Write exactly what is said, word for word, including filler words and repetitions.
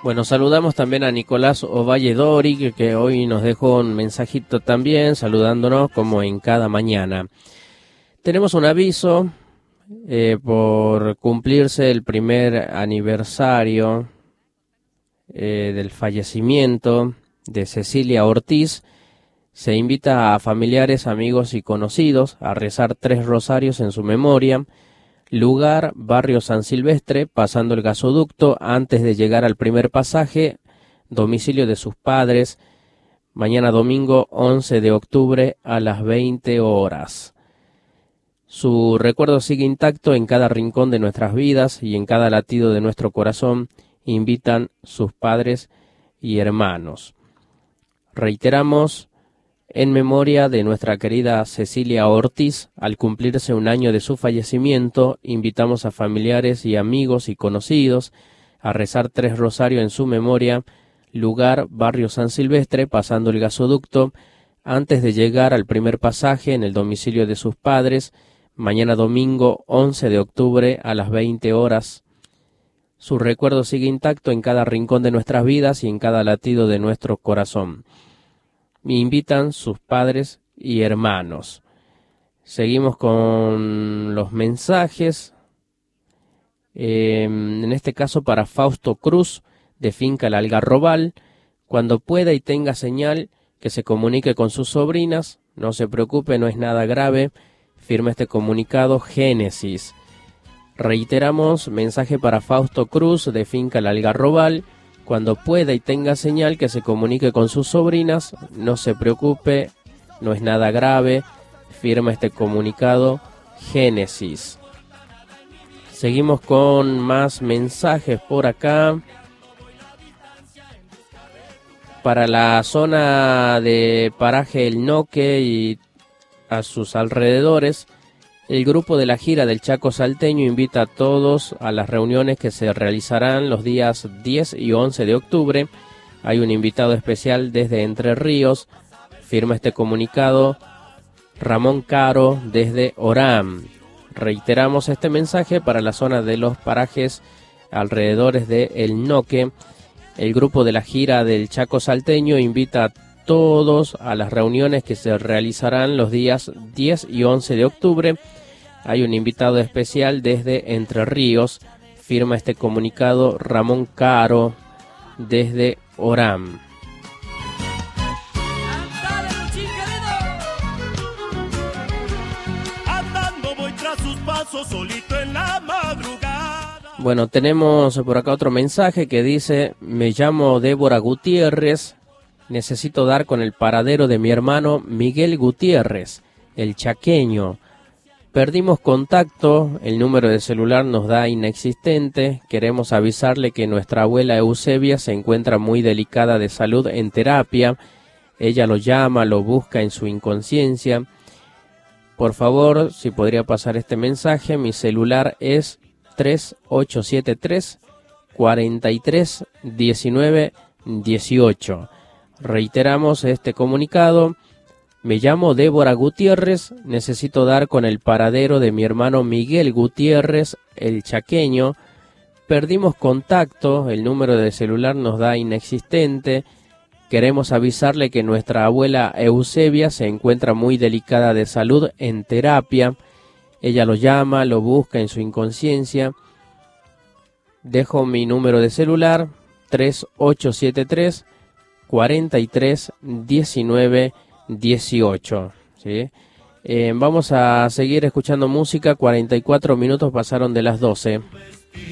Bueno, saludamos también a Nicolás Ovalle Dori, que, que hoy nos dejó un mensajito también, saludándonos como en cada mañana. Tenemos un aviso eh, por cumplirse el primer aniversario eh, del fallecimiento de Cecilia Ortiz. Se invita a familiares, amigos y conocidos a rezar tres rosarios en su memoria. Lugar, barrio San Silvestre, pasando el gasoducto antes de llegar al primer pasaje, domicilio de sus padres, mañana domingo once de octubre a las veinte horas. Su recuerdo sigue intacto en cada rincón de nuestras vidas y en cada latido de nuestro corazón, invitan sus padres y hermanos. Reiteramos, en memoria de nuestra querida Cecilia Ortiz, al cumplirse un año de su fallecimiento, invitamos a familiares y amigos y conocidos a rezar tres rosarios en su memoria, lugar, barrio San Silvestre, pasando el gasoducto, antes de llegar al primer pasaje en el domicilio de sus padres, mañana domingo once de octubre a las veinte horas. Su recuerdo sigue intacto en cada rincón de nuestras vidas y en cada latido de nuestro corazón. Me invitan sus padres y hermanos. Seguimos con los mensajes. Eh, en este caso para Fausto Cruz, de Finca El Algarrobal. Cuando pueda y tenga señal, que se comunique con sus sobrinas. No se preocupe, no es nada grave. Firma este comunicado Génesis. Reiteramos, mensaje para Fausto Cruz, de Finca El Algarrobal. Cuando pueda y tenga señal, que se comunique con sus sobrinas. No se preocupe, no es nada grave. Firma este comunicado Génesis. Seguimos con más mensajes por acá. Para la zona de paraje El Noque y a sus alrededores, el grupo de la gira del Chaco Salteño invita a todos a las reuniones que se realizarán los días diez y once de octubre. Hay un invitado especial desde Entre Ríos. Firma este comunicado Ramón Caro desde Orán. Reiteramos este mensaje para la zona de los parajes alrededores de El Noque. El grupo de la gira del Chaco Salteño invita a todos a las reuniones que se realizarán los días diez y once de octubre. Hay un invitado especial desde Entre Ríos. Firma este comunicado Ramón Caro desde Orán. Bueno, tenemos por acá otro mensaje que dice: me llamo Débora Gutiérrez. Necesito dar con el paradero de mi hermano Miguel Gutiérrez, el chaqueño. Perdimos contacto, el número de celular nos da inexistente. Queremos avisarle que nuestra abuela Eusebia se encuentra muy delicada de salud en terapia. Ella lo llama, lo busca en su inconsciencia. Por favor, si podría pasar este mensaje, mi celular es tres ocho siete tres, cuatro tres, uno nueve uno ocho. Reiteramos este comunicado. Me llamo Débora Gutiérrez, necesito dar con el paradero de mi hermano Miguel Gutiérrez, el chaqueño. Perdimos contacto, el número de celular nos da inexistente. Queremos avisarle que nuestra abuela Eusebia se encuentra muy delicada de salud en terapia. Ella lo llama, lo busca en su inconsciencia. Dejo mi número de celular, tres ocho siete tres, cuatro tres, uno nueve uno ocho. ¿Sí? Eh, vamos a seguir escuchando música. cuarenta y cuatro minutos pasaron de las doce.